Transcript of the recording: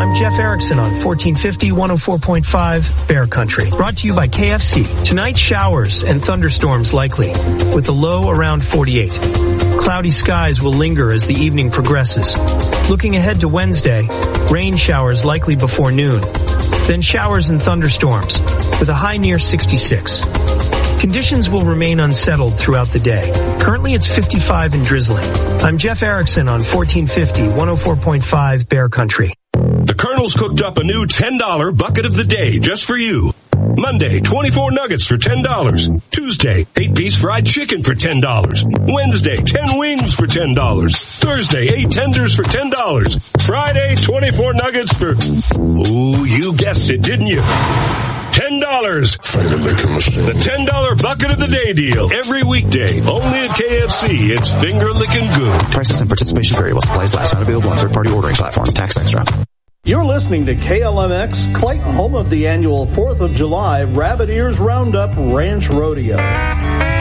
I'm Jeff Erickson on 1450, 104.5 Bear Country. Brought to you by KFC. Tonight, showers and thunderstorms likely, with a low around 48. Cloudy skies will linger as the evening progresses. Looking ahead to Wednesday, rain showers likely before noon. Then showers and thunderstorms, with a high near 66. Conditions will remain unsettled throughout the day. Currently, it's 55 and drizzling. I'm Jeff Erickson on 1450, 104.5 Bear Country. The Colonel's cooked up a new $10 bucket of the day just for you. Monday, 24 nuggets for $10. Tuesday, 8-piece fried chicken for $10. Wednesday, 10 wings for $10. Thursday, 8 tenders for $10. Friday, 24 nuggets for... Ooh, you guessed it, didn't you? $10. The $10 bucket of the day deal. Every weekday, only at KFC. It's finger-licking good. Prices and participation vary while supplies last. Not available on third-party ordering platforms. Tax extra. You're listening to KLMX, Clayton, home of the annual 4th of July Rabbit Ears Roundup Ranch Rodeo.